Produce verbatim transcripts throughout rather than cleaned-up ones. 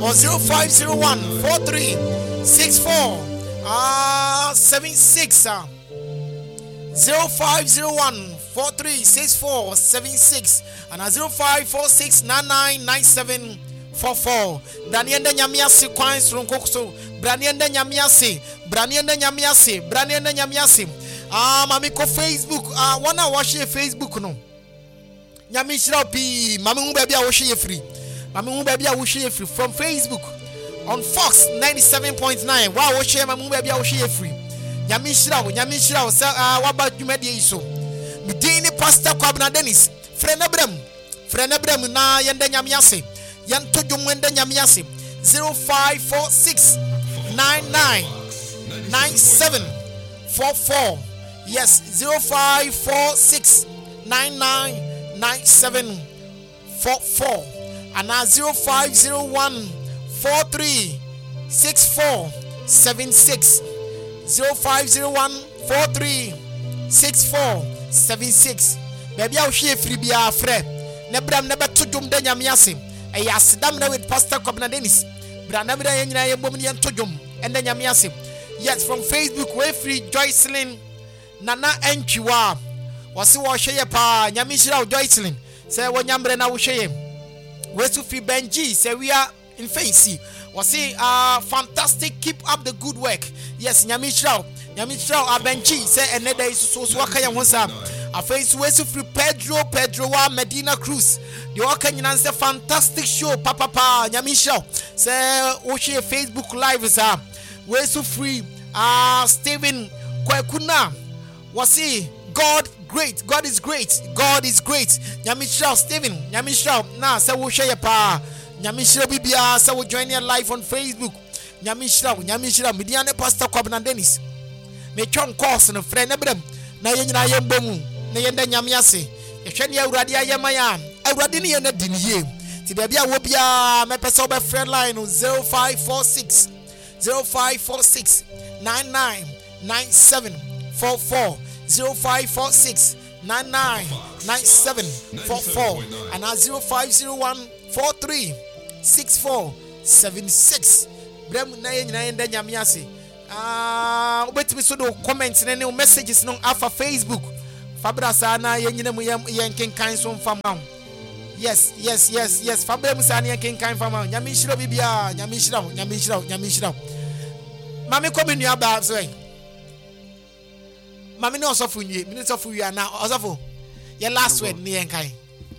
or zero five zero one four three six four uh seven six uh, zero five zero one four three six four seven six and a zero five four six nine nine nine seven four four. Branienda Nyamiasi Quines from Coxo, Branienda Nyamiasi, Branienda Nyamiasi, Branienda Nyamiasi. Ah, Mamiko Facebook. Ah, wanna watch your Facebook no. Nyamishra P. Mamu baby, I wish you free. Mamu baby, I wish you free from Facebook on Fox ninety-seven point nine. Wow, watch your Mamu baby, I wish you free. Nyamishra, Nyamishra, ah, what about you, media so? Midini Pastor Kwabna Dennis, Frenebrem, Frenebrem na Yenda Nyamiasi, Yantojum Wenda Nyamiasi, zero five four six nine nine nine seven four four. Yes, zero five four six nine nine nine seven four four and now zero five zero one four three six four seven six zero five zero one four three six four seven six. Baby, I'll share free be our friend. Nebram never to dum the Yamiasi. A yasidam with Pastor Kobna Dennis. Branabra and woman and Tujum and the Yamiasi. Yes, from Facebook, way free Joycelyn. Nana Enchiwa wasi wa sheye pa nyamishira Joycelyn say wo nyambre na wo sheye wesu fi Benji say we are in fancy wasi uh fantastic, keep up the good work. Yes, nyamishira nyamishira Benji say eneda isu so so waka yan honsa afensi wesu fi Pedro Pedro wa Medina Cruz the waka nyina say fantastic show papa pa nyamishira say wo share Facebook live sa wesu free uh Steven Kwekuna wasi God great, God is great, God is great. Nyamishra Steven, Nyamishra na say wo share pa. Nyamishra bibia say wo join your live on Facebook. Nyamishra, Nyamishra Midiane Pastor Kwabna Dennis. Me chon course no friend ebrem na ye nyina ye bomu na ye nda nyamiase. Ye hwe ne awurade ayemaya. Awurade ne ye na di ne ye. Ti da bia wo bia me pese obe friend line zero five four six zero five four six nine nine nine seven four four zero five four six nine nine nine seven four four and now zero five zero one four three six four seven six. Brem na yen na yen da nyamiase. Ah, obetimi so do comments ne ne messages no afa Facebook. Fabra sa na yen nyina mu yen kenkan so mfa ma. Yes, yes, yes, yes. Fabra mu sa na yen kenkan mfa ma. Nyami hiro bibia, nyami hiro, nyami hiro, nyami hiro. Mami ko me nua ba so. Mami no so funye, mi so fu ya na osofo. Ye last word ni yen kan.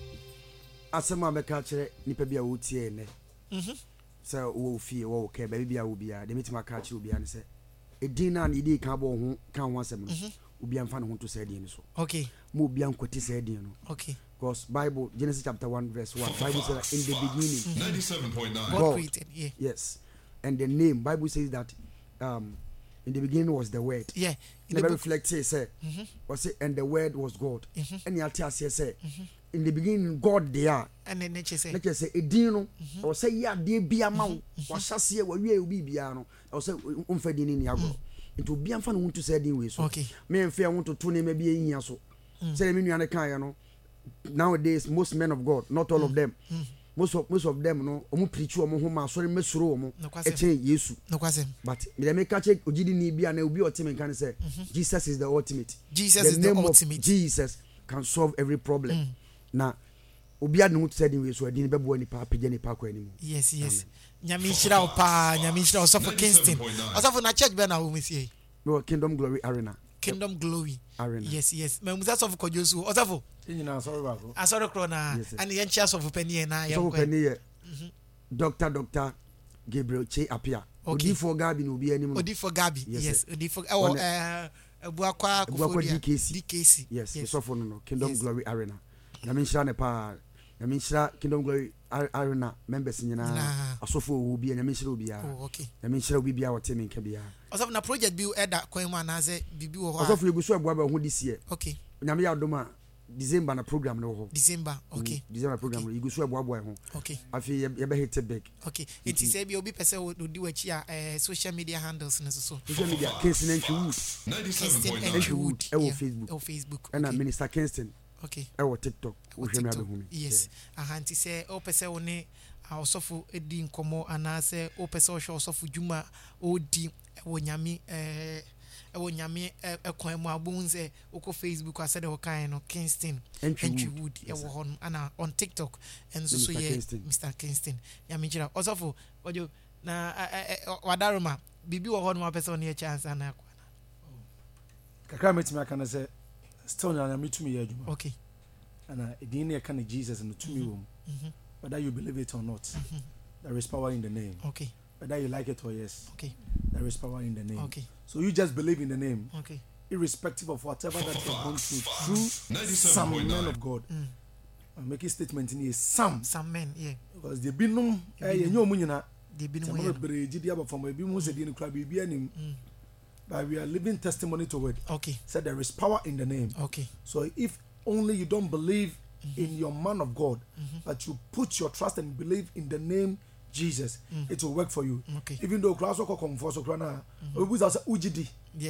Asema me ka kire nipa bia wo tie ne. Mhm. So wo fie wo ke ba bia wo bia, de mitima ka kire bia ne se. Edin na ne di ka bo ho kan ho asem no. Obi amfa ne ho to say din so. Okay. Mo obi ankwati say din no. Okay. Because Bible Genesis chapter one verse one, Bible says in the beginning ninety-seven point nine God, God created, yeah. Yes. And the name Bible says that um in the beginning was the word. Yeah. In the reflect say say was it and the word was God. And you tell say say in the beginning God there. And then nature say nature say edin no or say ya de bia ma wo hyase wa wie obi bia no or say umfa din ni agro. Into bia mfa no want to say din we so. Okay. Me mfa want to to ne ma bia yin so. Say me nua ne kan ya no. Nowadays most men of God, not all mm. of them. Mm. Most of most of them no omu preach omu ho ma sorry mesuro omu eche Yesu. No kwase. But me make catch ogidi ni bia na obi otime kan say Jesus is the ultimate. Jesus the is name the of ultimate. Jesus can solve every problem. Mm. Na obi ad no say we so adin bebo ni pa page ni pa kwa ni. Yes, yes. Nyami hira opa, nyami hira osofo Kingston. Osofo na church be na wo mesie. No Kingdom Glory Arena. Kingdom Glory Arena. Yes, yes. Me muza of Kojosu. Osofo. Nyina sorry bako. Asoro krona and yen chia of penny na yen kwa. So penny Doctor Doctor Gabriel Che Apia. Odi for Gabi no bi anim. Odi for Gabi. Yes, odi for oh eh Ebuakwa Kofo D K C. D K C. Yes, so for no Kingdom yes. Glory Arena. Na me nshira ne pa. Na me nshira Kingdom Glory Arena members nyina asofo obi na me nshira obi a. Oh, okay. Na me nshira obi bia wote me nka bia. Osofo na project bi eda kwan mu na ze bibi wo ho. Osofo eguso eboa ba ho this year. Okay. Na me ya doma December na program no ho. December, okay. Mm, December program okay. Eguso eboa boy ho. Okay. Afi ye be hit big. Okay. It is say bi obi pese odi wachi a social media handles no so. Social media Kingston Wood. ninety-seven Wood. E wo Facebook. Oh Facebook. And Minister Kingston. Okay. E wo TikTok. Wo him. Yes. Aha nti say o pese wo ne osofo edi nkomo anase o pese o hwe osofo dwuma odi wo nyame eh wo nyame ekwan mu abunze uko Facebook asede ho kan no Kingston Entrywood e wo hon ana on TikTok enso so ye Mister Kingston nyame jira osofo ojo na wadaroma bibi wo hon ma pese on ye chance ana akwa kakra metimi aka na say still na me tumi ye adwuma okay ana edin na kan Jesus no tumi wo mhm whether you believe it or not mm-hmm. there is power in the name okay whether you like it or yes okay there is power in the name okay so you just believe in the name okay irrespective of whatever that you're going through through some men of God mm. I'm making statement in here some some men yeah because they be no eh yenyo mu nyina they be no mo be gidi aba from be mo se di nkra be bi anim but we are living testimony to it okay so there is power in the name okay so if only you don't believe mm-hmm. in your man of God mm-hmm. but you put your trust and believe in the name Jesus mm. it will work for you okay even though class ko come for so kra na obu za ugidi yeah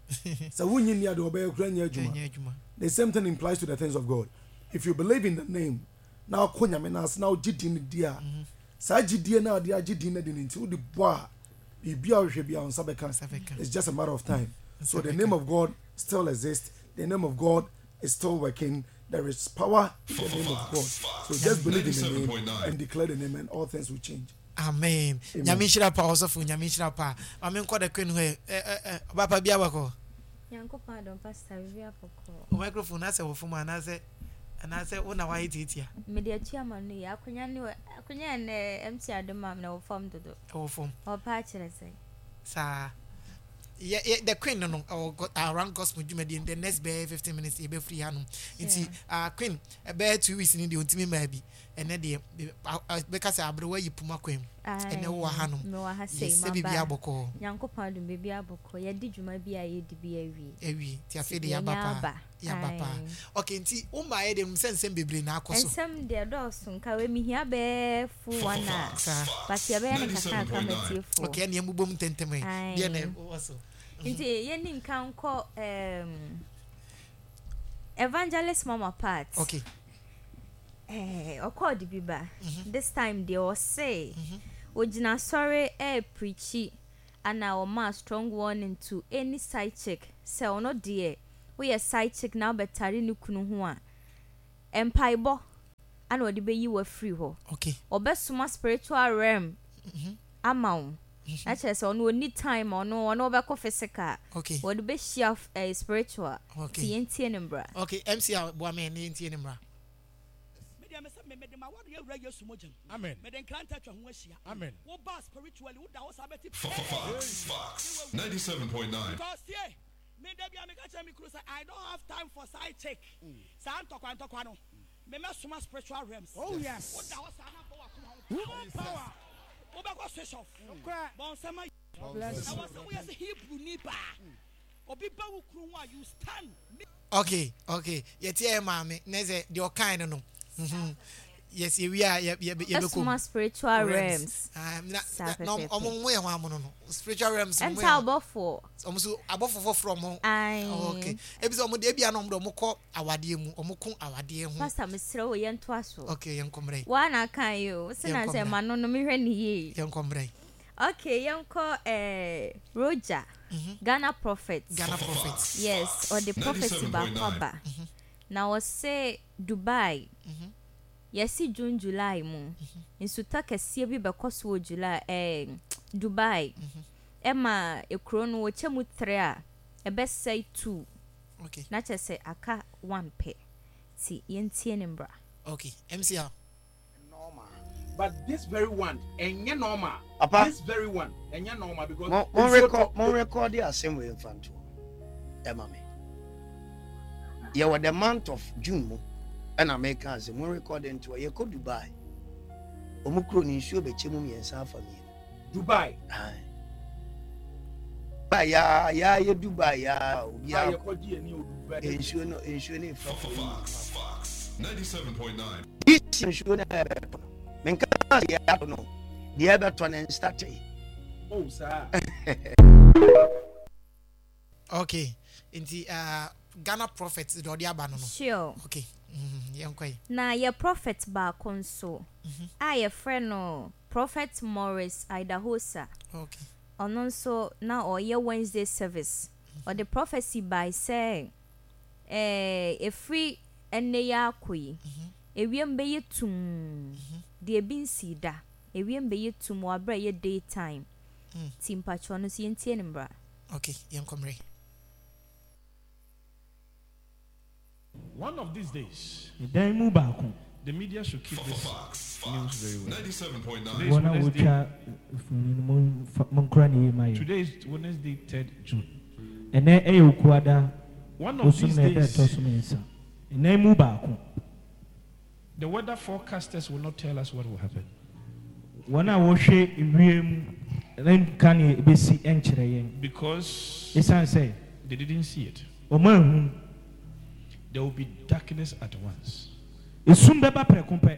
so when you near the obey kra nya adwuma the same thing implies to the things of God if you believe in the name now konya me na now gidi ni dia sa gidi na dia gidi na di nti wo di boa bibia ohwe bia on sabeka it's just a matter of time so the name of God still exists the name of God is still working there is power in the name of God so just believe in the name and declare the name and all things will change amen nyame shira pa osofo nyame shira pa ame nko da kwenu he eh baba bia bako yanko pa don pastor bia bako o microphone na se wo fuma na se na se una wa hititia media chairman no ya akunya ni akunya ne M C Adoma na wo form dodo wo form o pa kire say sa yeah, yeah, the queen no no or around gospel jumedi in the next be fifteen minutes e be free hanum nti ah queen e be two weeks ni de ontimi ma bi ene de be ka say abrewa yipuma kwem ene wo hanum no wa ha say ma ba aboko Nyankopon dum be bi aboko ye di dwuma bi a ye di bi awi awi ti afi de ya baba ya baba okay nti o ma ye de msensem bebre na akoso ensem de do so nka we mi hia be fu wana but ye be ya kaka kamati fu okay ne mbubom tentem ye na oso nti ye ni nka nko um Evangelist Mama Pat okay eh okọ di biba this time they will say ojina sorry eh preachy ana o ma strong warning to any side chick say ono de we a side chick now betari ni kunu ho a empaibo ana odi be yi wa free ho okay obesuma spiritual realm amount actually so no need time or no no be ko physical okay odi be share uh, spiritual okay tie nembra okay M C bo am ne tie nembra amen amen ninety-seven point nine I don't have time for side check. Me me suma spiritual realms. Oh yes. What that was power. Obako switch off. Bon sama. Bless. I was we as Hebrew nipa. Obi ba wo kru ho you stand. Okay, okay. Yetie mama neze the kind no. Mhm. Yes, we are ye ye be ko. Spiritual realms. Um no omo mo ye ho amono no. Spiritual realms mo. Enta abofo. Omo so abofo from mo. Okay. Ebi so omo de bia no omo mo ko awade mu, omo ko awade hu. Pastor mesre wo ye nto aso. Okay, yen komre. Wa na kan yo. Sina se ma no no me hwe ni ye. Yen komre. Okay, yen ko eh Roger. Mm-hmm. Ghana prophet. Ghana prophet. Yes, or the prophecy ba kwaba. Mm-hmm. Now was say Dubai. Mhm. Yes, June July mu. Insuta kese bi bekoso July eh Dubai. Emma ekro no wo chemu three a e be say two. Okay. Na che say aka one pe. Ti yentie ne mbra. Okay. M C A. Normal. But this very one enye normal. Apa? This very one enye normal because mon record mon record the same way infanto. Emma me. You were the month of June. And Americans, when recording to a go Dubai. Omukro ni show be chemu mi ensa fa mi. Dubai. Ai. Ba ya ya ye Dubai ya ya ko di ani o Dubai. Ensure no ensure ni fa. ninety-seven point nine. Ensure na men ka ya no. The Everton and start. Oh sir. Okay. Inti uh Ghana prophet the odiaba no no. Sure. Okay. Mhm. Yankoi. Na ye prophet ba konso. A ye friend no Prophet Morris Idahosa. Okay. Ono nso na oye Wednesday service. Or the prophecy by say eh a free enne ya akoi. Ewiem be yetum. De bin sida. Ewiem be yetum wa bra ye daytime. Tim pacho no si entie mbra. Okay, yankomre. One of these days, the the media should keep this Fox, news very well. ninety-seven point Today nine. is Wednesday. Today is Wednesday, third June. One of these days, the weather forecasters will not tell us what will happen. When I wash it, then can you be see entry? Because it's say they didn't see it. There will be darkness at once. It's soon be compare.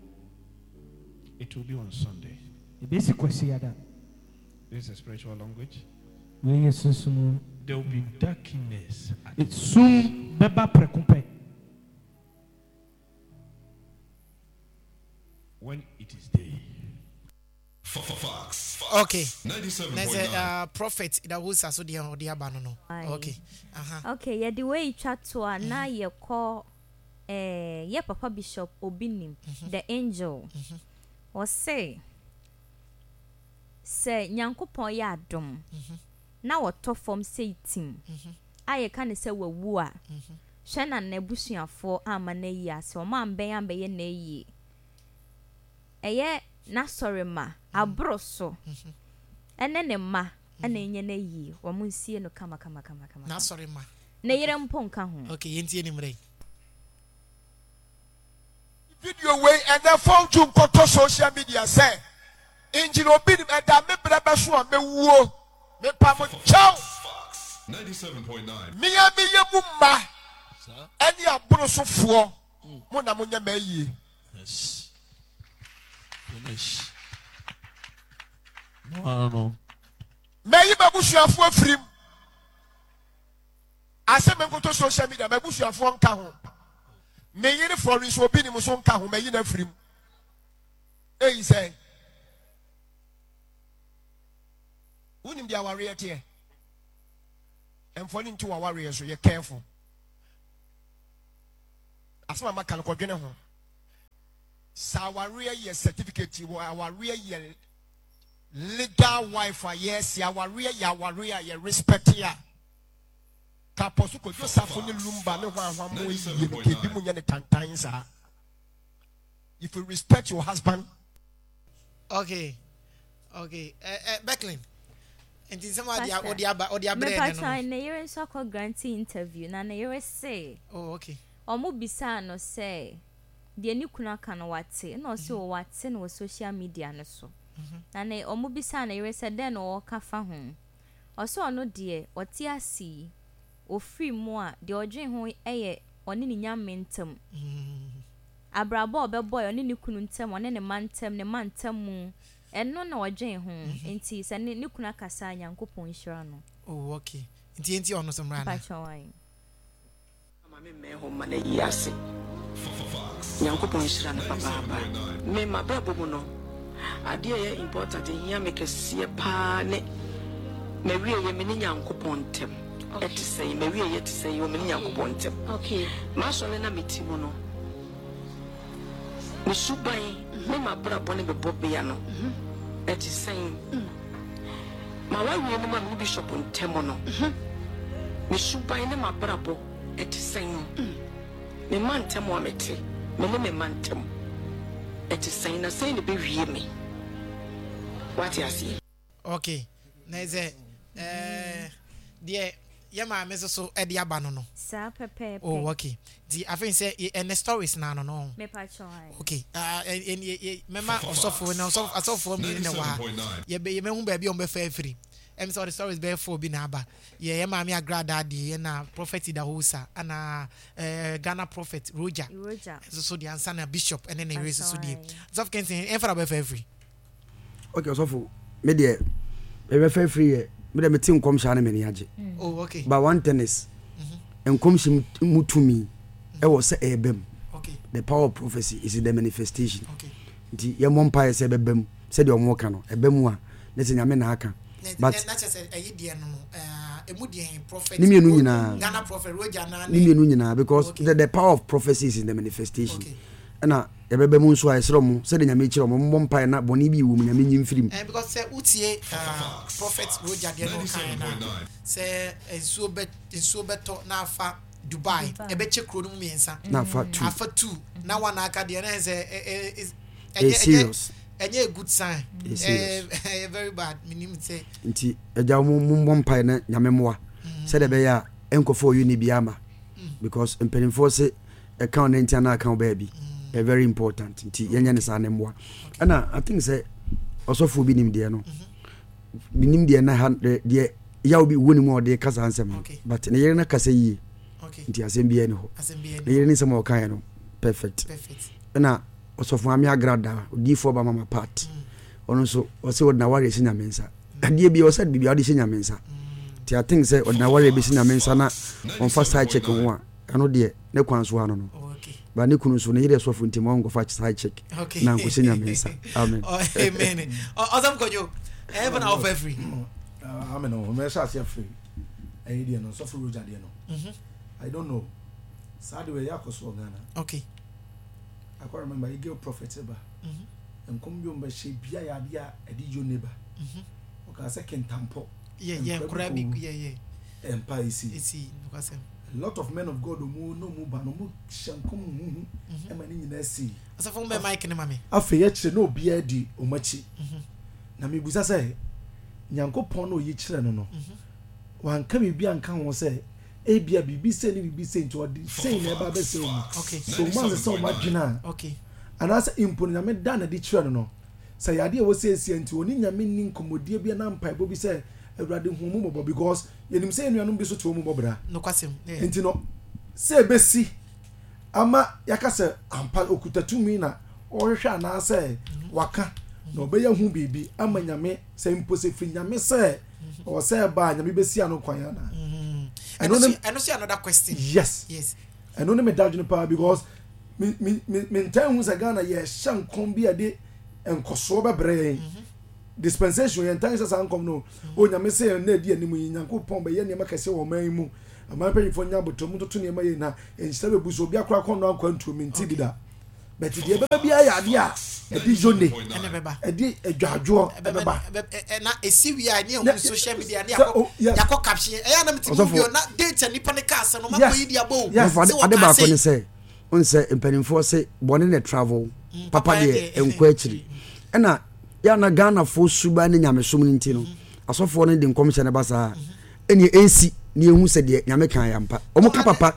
It will be on Sunday. The basic question that this is a spiritual language. There will be darkness. It's soon be compare. When it is day. Fox. Okay. ninety-seven There's point nine. a uh, prophet that was also the odiaba no no. Okay. Uh-huh. Okay, yeah, the way you chat to her now you call eh yeah Papa Bishop Obinim, the angel. Or say say Nyankopon ya adom. Na wato form say team. Aye kan say we wu a. Hwe na nebusuafo ama na yi ase o ma mben ambe ye na yi. Eye na sorry ma abroso. Ene ne ma ana enye na yi wo mo nsie no kama kama kama kama. Na sorry ma. Na yere mpo nka ho. Okay, yenti enimre. Video way and the phone to koto social media say engine obi e da me brebe so me wuo me pa mo chow ninety-seven point nine. me ya me ye mu ma eni aburo so fo mo na mo nya ma yi yes finish no no me yi ba busuafo afrim ase me koto social media me busuafo nka ho me yiri Florence obi ni mo so nka ho me yi na afrim eh say unim dia warrior tie and falling to our warriors so you careful asma maka no kodwene ho sa warrior ye certificate wo warrior ye legal wife yes ya warrior ya warrior ye respect ya kaposu ko josafo ni lumba ne ho ahwa mo yi ke bi mu nya ne tantan sa if you respect your husband. Okay. Okay. Uh, uh, Becklin. And in some of the Odiaba Odiaba. Me pacha na yere so ko grantee interview na na yere say. Oh, okay. Omo bisa no say de ni kuna kan wate na o se o wate na social media no so. Na na omo bisa na yere say den o ka fa ho. O so ono de o ti asi o free mo a de odwen ho eye oni ni nyamentem. Abrabo obeboy oni ni kunu ntem oni ne mantem ne mantem mu eno na odwen ho enti se ne kuna kasa Nyankopon hira no. Oh, okay. Enti enti ono somra na. Pachawan. Ama me me ho ma na yiase. Nyankopon hira na papa ba. Me ma brabo mu no. Ade ye important hia me kese pa ne. Me wie ye me ni Nyankopon ntem. Et say me wie ye te say yo me ni Nyankopon ntem. Okay. Ma so na metimu no. Me subai me ma brabo ne be bobia no. Et saying ma wa wie no ma me bishop ntemo no. Me subai ne ma brabo et saying me man ntemo amete me ne me man ntemo et saying na say ne be wie me. What you see? Okay. Na ze eh die yama me so e dia ba no no. Sa pepe. Oh, okay. The I think say and the stories na no no. Me pachawan. Okay. Ah en mema osofo na osofo asofo mi na wa. Ye be ye me hu ba bi on be fa free. Em so the stories be for bi na aba. Ye ye ma me agrada de na prophet Idahosa ana eh Ghana prophet Roger. Roger. So so the answer na bishop and then the race so the. So can say em for be fa free. Okay, osofo me de e be fa free me de me tin kom sha na me ni age. Oh, okay. But one tennis enkomhye mutumi e wo se ebem okay the power of prophecy is in the manifestation okay nti ye mo mpa se bebem se de omo ka no ebem a ne se nyame na aka but na chese ayi de no eh emu de prophet ni mienu nyina Ghana prophet roja na ni mienu nyina because okay. the, the power of prophecy is in the manifestation okay na ebebem nso a esro mo se de nyame kire mo mo mpa na boni bi wu nyame nyim firim eh because say utie prophet roja de no kan na say enso be enso beto na afa Dubai ebe che kro no miensa na afa two afa two na wana aka de na say eh serious enye good sign eh very bad minim say nti eja mo mo mpa na nyame moa se de be ya enkofo yu ni biama because empenifo se account ntia na account ba bi e very important nti yenye ne sa ne moa ana I think say osofo bi nim de no binim de na de ya obi woni mo de kasa ansem but ne yere na kasa yi okay nti asem bi ene ho asem bi ene ne yere ni sem o kan no perfect perfect ana osofo ami agrada di for ba mama part ono so o se odna ware se nyamensa ade bi o said bi ade se nyamensa ti I think say odna ware bi se nyamensa na on fa side check ho a ano de ne kwanso ano no okay ba ne kunu so ne yere sofo nti mo ngo fa side check na ko se nyamensa amen oh amen awesome kojo even out for free amen o me sha se free eh de no sofo roja de no mhm I don't know sad way yakoso Ghana okay I can't remember you get prophet eba mhm and come you mba she bia ya bia edi jo neighbor mhm o ka second tampo yeah yeah kura bi yeah yeah empa isi isi no ka sem a lot of men of God mu no mu ba no mu shankom mu e ma ni nyina si asafo mbe mic ne mame afa ye kire no bia di o machi mhm na me busa say nyankopon no yi kire no no mhm wan ka me bia nka ho say ebia bibi se ni bibi se nto odi sei na eba be se o okay so man se o madwina okay anasa impon nyame da na di kire no no say yade e wo se esi nti oni nyame ni nkomodie bia na mpa bo bi se awurade hu mu bobo because yenim se enuanum bi so to mu bobra no kwasem nti no se besi ama yakase ampa okutatumi na ohwehwe anasa waka na obeya hu bibi ama nyame se impose fri nyame se o se ba nyame besi ano kwan ya na and also, and also another question. Yes. Yes. And only me dodging power because me me me me time who's a Ghana ye shan kombi ade en kosoba brain. Dispensation yen time say come no. O nyame say na di animu Nyankopon be ye ne makase wo man mu. Ama pe fo nya botom to to ne ma ye na en sebe buso obi akwa kon no akwantu mi nti bida. But the beba bia ya ade a edi jone ene beba edi edwadwo beba na esi wi a ne on social media ne yakọ caption e ya na mti video na data nipa ne ka ase no ma ko yi dia bo ade ba ko ne say on say empanimfo say bone ne travel papa de enkwa akiri ena ya na Ghana fo suba ne nyamesom nti no asofo ne de nkomhye ne basa eni ensi ne ehu se de nyame kan ya mpa omo ka papa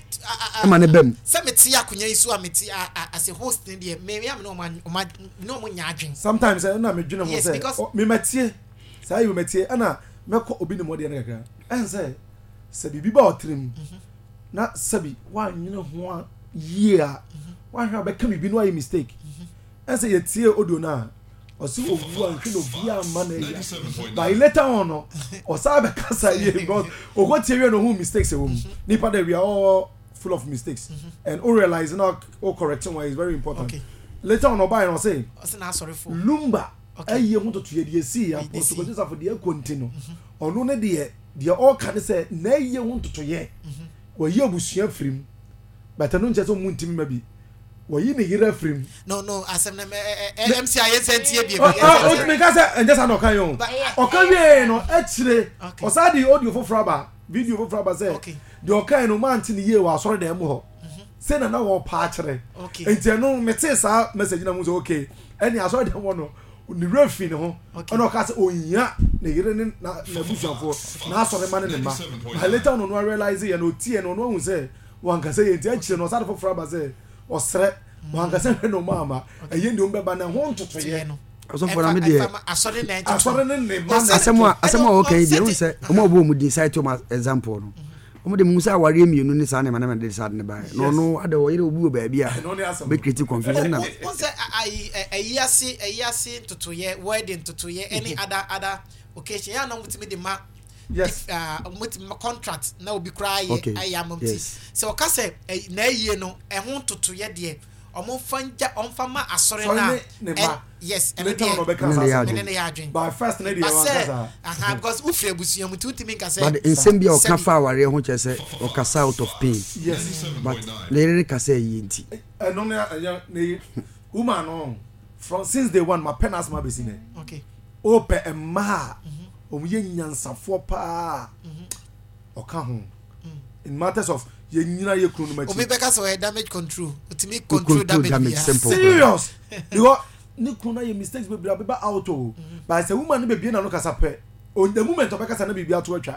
ema ne bem se meti akonya isu ameti as a host ne de me ya me no ma no mo nya adwen sometimes na me dwene mo say me matie say you matie ana meko obi ne mo de ne kakra en say se bibi ba otrim na sabi wa nyine ho year wa hwa be ka bibi no ayi mistake en say yetie odo na osi owu an hwe no bia ma na ya by later on no osabe kasa ye because ogotie we no who mistakes e wo nipa de we are all full of mistakes mm-hmm. and all realize not all correcting one is very important okay. Later on oba no say na sorry for lumba aye hu to ye de see apostle go just for the continue onu ne de de all can say na aye hu to ye wo ye abusua frim but no nche so muntim ma bi wo yi ne yira frim no no asem na M C I sentie bi o me ka say enje sa no kan yo o kan we no akire o sa di audio for fraba video for fraba say okay the okay no man tin ye wa sorry dem ho say na na wo pa akire okay enti no mete sa message na mu so okay any asori dem wo no ni refi ne ho ono ka say onya na yire ne na na busuafo na asori man ne ma but later no no realize ye no tie no no hu say wan ka say enti akire no sa for fraba say osre wan ka say no mama eye ndi umbe ba na ho ntoto ye no asofo na me de asori na asori ne ne ma asemo asemo okay dey hu say omo obo mu di cite to example no omo de musa aware mienu ni sa ne mana de sa ne ba no no ade wo yire obu ba bia be create confusion na won say ai ayase ayase totoye wedding totoye any other other occasion ya na mutimi de ma yes uh with my contract na obi cry I am empty yes. so oka say na yie no e ho toto ye de omo fanja onfama asore na yes and then but first na dey one aha because ufre abusuam mutu timi nka say but nsem bia oka fa aware ho che say okasa out of pain yes but lere ka say yenti eh no na woman no from since day one my pen as my business okay open a ma om ye nyansafo pa oka ho in matters of ye nyina ye kunu ma chi obi beka so damage control ultimate control damage, damage serious because ni kunu ye mistakes be bra be out o but say woman be bia na no kasa pe on the moment obeka sa na bibia to atwa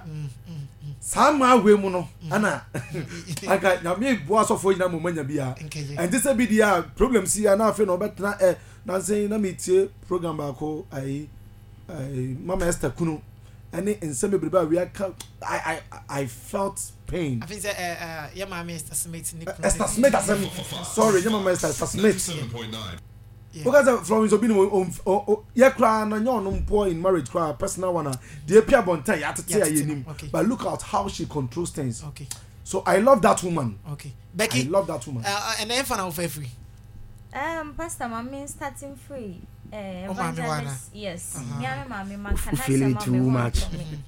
sama we mu no ana aka na me bo asofo nyina mo manya bia and this be dia problem si na afi no betna eh na say na me tie program ba ko ai ai mama Esther kunu any nseme be we I I I felt pain. I think say uh uh yeah mama Esther Smith ni kunu Esther Smith asem sorry yeah mama Esther Smith seven point nine because from so been yeah cry na nyo no mpo in marriage cry personal one dey pia bontan ya tete ya yenim but look at how she controls things. Okay, so I love that woman. Okay, Becky, I love that woman. Uh, and then for now for free um pastor mommy starting free eh evangelist yes me and mommy man can feeling too much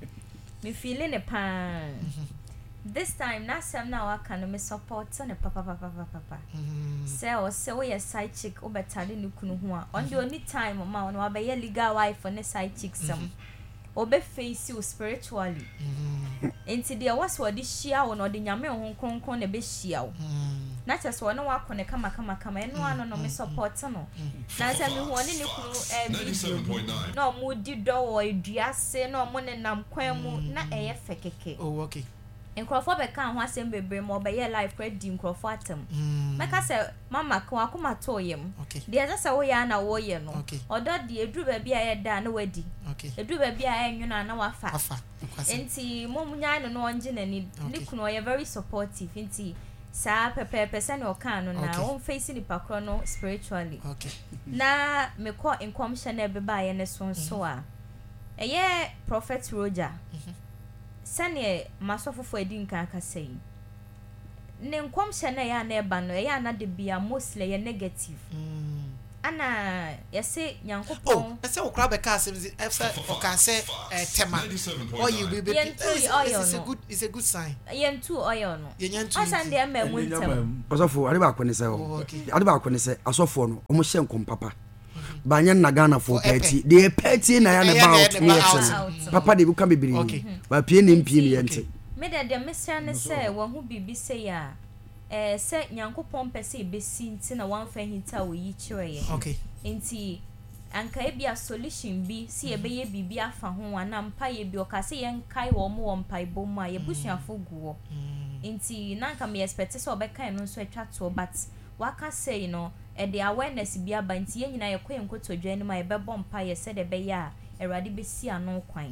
me feeling a pan this time na sem na wa kan me support na papa papa papa say o say we a side chick o betale ni kunu ho a on the only time ma no abaye legal wife for ne side chick sam o be face you spiritually enti dia was what this shia wo no de nyame ho kronkron na be shia wo na chese wo no wa kone kama kama kama eno ano no me support no na say me ho ne ne kunu e bi no mu di do wo eduase no mo ne nam kwan mu na eye fekeke. Oh okay. Nkrofo be kan ho asem bebre mo be ye life credit di nkrofo atem meka se mama ko akoma to yem de eza se wo ya na wo ye no odo de edru ba bia ye da na wadi edru ba bia ye nwuna na wafa enti mo munya no no onje nani ni kuno ye very supportive enti sa pepe person o kan no na won face ni pakro no spiritually okay na me ko inkomsha na be ba ye ne so so a eye prophet Roger sane masofofo edi nkan aka sei ne nkomhye na ya na eba no ya na de bia mostly ya negative mm. ana yese nyankopon oh ese okra be ka asem ese o ka se tema or you be it's a good it's a good sign yen tu oil no yenyantu asan de ma mu ntem asofo ade ba kwene se o ade ba kwene se asofo no o mo hye nkom papa banya na Ghana for party the party na ya na about papa de buka bibiri ba pie ni mpie ni yente me de de mesia ne se wo hu bibi se ya eh se nyankopon pese besi nti na wan fa hita wo yi chireye okay nti anka e bia solution bi si e be ye bibi afa ho ana mpa ye bi o ka se ye nkai wo mo wo mpa ibo mu a ye busuafo guo nti na nka me expect se obeka no so atwa to but waka say no e the awareness bi aba nti ye nyina ye kwen nkotodwa ni ma ye bebɔ mpa ye se de be ya erade be si ano kwan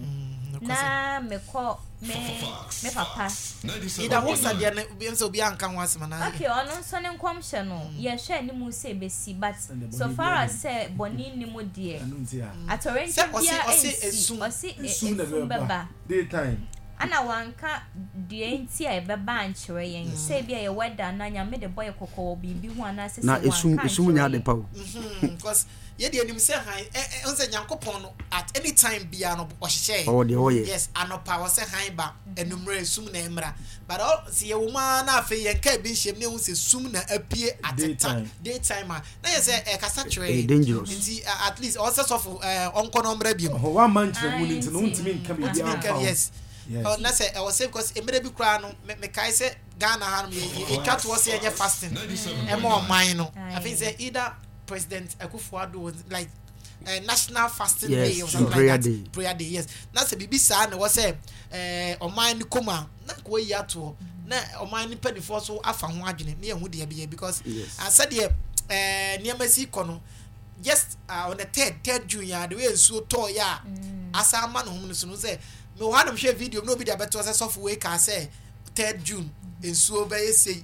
na me ko me me papa ida wo sadia na bi nso bi anka ho asema na okay ono nso ne nkwamhye no ye hwe ni mu se be si but so far as say boni ni mu de atorenti bia ensi osi esu beba daytime ana wanka die nti a ebeba ankyere yen say bia ye weather na nya me de boy kokko bibi ho ana se na esum esum nya de pawo because ye de anim say han e nse nyankopon no at any time bia no ohyehyɛ oh de oye yes anopa wo say han ba enumre esum na emra but all see ye woma na afi ye nka bi hyem ne hu se sum na apie at the time daytime na ye say e kasa kyerɛ nti at least also of onko no mra bi ho one man kyerɛ mu nti no ntimi nka bi bia yes yes oh na say I was say because emre bi kra no me kai say Ghana ha no e twa to say enye fasting e mo man no I think say either President Akufo-Addo like uh, national fasting yes, day or something prayer like that day. prayer day yes na say bibi sa na wo say eh o man ni koma na ko yi ato na o man ni pedifo so afa ho adwene na ye hu de be because and said the eh niam si kono just uh, on the third third June ya the way so to ya asa ma no hum no so no say me one am share video no be there better say software ka say third June ensuo be say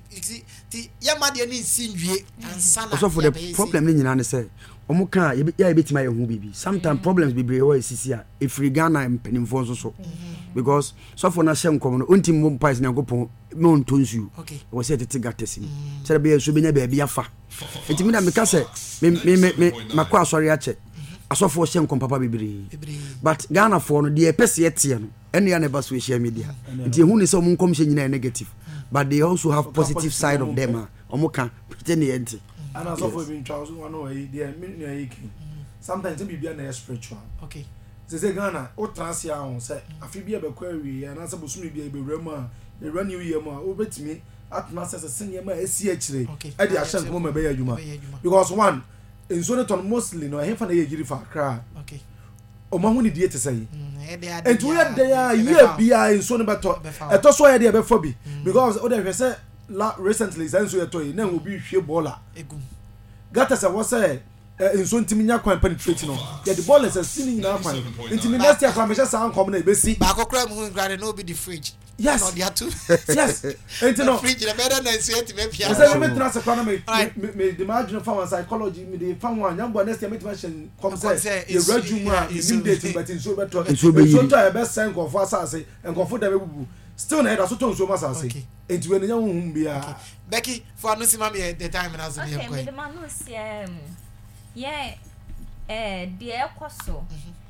ti ya ma de ni nsinwie ansana so for the problem ni nyina ne say omo kan ya ebetima ye hu bibi sometimes problems bibi we sisi a efri Ghana empenimfo so so because so for na shem kom no unti mum pies na gopon me on tonsu okay we say tete gatesi say be so benya ba bia fa enti me na me ka say me me me makwa asori ache asofo shem kom papa bibiri but Ghana for no de pese etie no ene ya ne ba social media enti hu ni say omun kom she nyina negative but they also have positive side of them omuka pretend enti and asofo bin twa so one way there me na yiki sometimes be bia na spiritual okay they say Ghana o transia on say afi bia be kwa wi ya na say bosumi bia be wura mu a e run new year mu a o betimi atna say say senya ma esi akire e dey ashan ko ma be ya adwuma because one in so ton mostly no hefa na ye giri fa kra okay o ma hu ni die te say e dey ade and we dey ya ye bia in so no beto e to so ye dey be for bi because o dey say recently say so ye to na obi hwe baller egum gata say what say in so ntimi nya kwan penetrate no yeah the ball is a sinning na kwan ntimi next year kwan me say am come na e be si ba kokra mu grade no be the fridge yes no dia too yes enti no fridge na better than sweet me pia say me trans kwan me me the imagine for one psychology me the fan one nyambo next year me mention come say the regime a in date but in so better so to e be sen go for asase en go for dem bubu still na head so to so masase enti we nya hu bia Becky for no see me the time na so me okay me the man no see um yeah eh the ekoso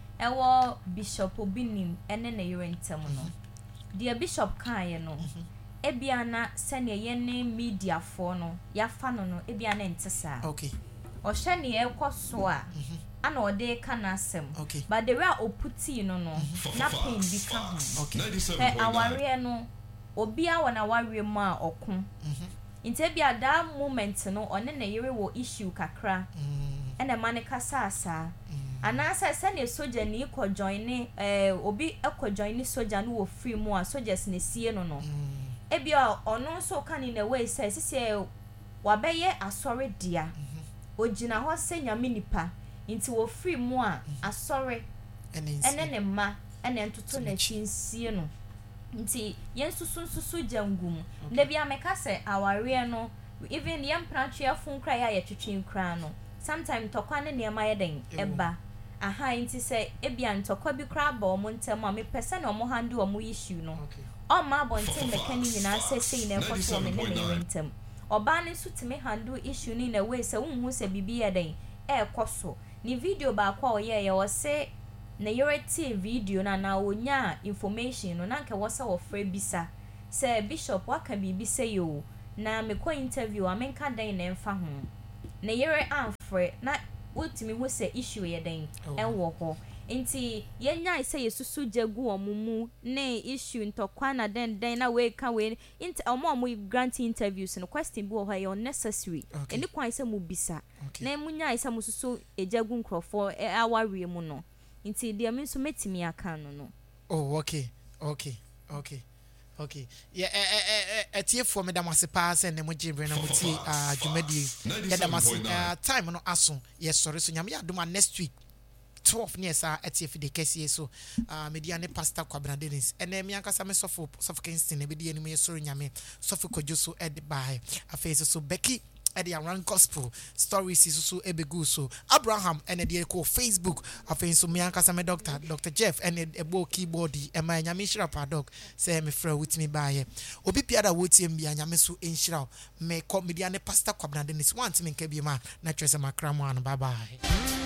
ewo bishop obinim ene na yere ntem no the bishop kan ye no ebia na sene ye ne media for no ya fa no no ebia na ntesa okay o hye ne ekoso a ana ode kana asem but the way oputi no no na pain bi ka ho okay eh aware no obia wona aware mu a okun inte bia that moment no one na yere wo issue kakra ene mane kasa asa ana asa se ne soja ni ko join eh obi ekọ join soja no wo free mu a soldiers ne sie no no e bia ono so kan in a way say sese wa beye asore dia ogina ho se nyame nipa nti wo free mu a asore ene ne ma ene ntoto na chinsie no nti yen susu susu jangum na bia meka se aware no even yem prantua fun kra ya ye twetwen kra no sometimes tokwa ne ne ma yeden eba aha nti se ebia ntokwa bi kra ba omo ntem a me pese na omo handle omo issue no o ma bonte mekani nyina se sei na ekoso me ne ne ntem oba ne su timi handle issue ni na we se unhu se bibi yeden e ekoso ni video ba kwa oye ye wo se na yere ti video na na onya information no na nke wo se wo fra bisa se bishop waka bibi se yo na me ko interview amenka dan na emfa ho na yere amfre na ultimi ho se issue ye den enwo ho nti yenya ise yesusu jagu omumu ne issue ntokwa na den den na we ka we nti omo omo grant interviews no question bi wo ha ye unnecessary eni kwan ise mu bisa na munya ise mususu ejagu nkrofo awarie mu no nti dia me so metimi aka no no oh okay okay okay okay yeah eh eh eh etie for me da masepa se ne mo jibre na mo tie adwumadi ya da mas time no aso yes sorry so nyame adoma next week twelve near sa etie fi de kesi so media ne pastor Kwabena Dennis ene mi anka sa me sofo sofo Kingston e be die ni me soro nyame sofo kojoso ed by afeso so Becky edi around gospel stories is so ebegu so Abraham and the ko Facebook afin so me anka me doctor Doctor Jeff and a bo keyboard e ma nyame shira padok say me frɛ with me bae obi pia da wotie mbia nyame so enshira me comedian pastor Kwabena Dennis want me nka bi ma na twese makra mo an bye bye.